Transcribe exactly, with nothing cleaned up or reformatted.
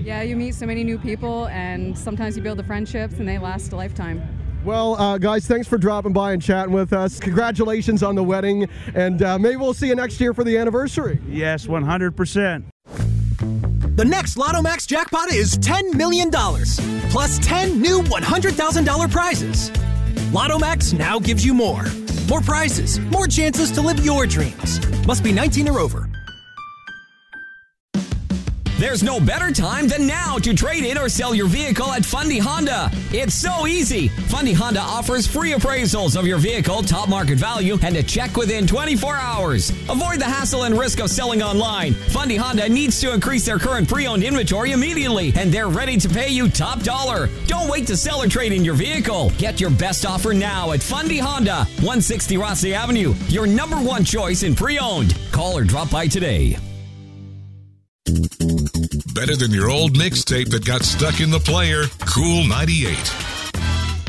Yeah, you meet so many new people, and sometimes you build the friendships, and they last a lifetime. Well, uh, guys, thanks for dropping by and chatting with us. Congratulations on the wedding, and uh, maybe we'll see you next year for the anniversary. Yes, one hundred percent. The next Lotto Max jackpot is ten million dollars, plus ten new one hundred thousand dollars prizes. Lotto Max now gives you more. More prizes, more chances to live your dreams. Must be nineteen or over. There's no better time than now to trade in or sell your vehicle at Fundy Honda. It's so easy. Fundy Honda offers free appraisals of your vehicle, top market value, and a check within twenty-four hours. Avoid the hassle and risk of selling online. Fundy Honda needs to increase their current pre-owned inventory immediately, and they're ready to pay you top dollar. Don't wait to sell or trade in your vehicle. Get your best offer now at Fundy Honda, one sixty Rossley Avenue, your number one choice in pre-owned. Call or drop by today. Better than your old mixtape that got stuck in the player. Cool ninety-eight.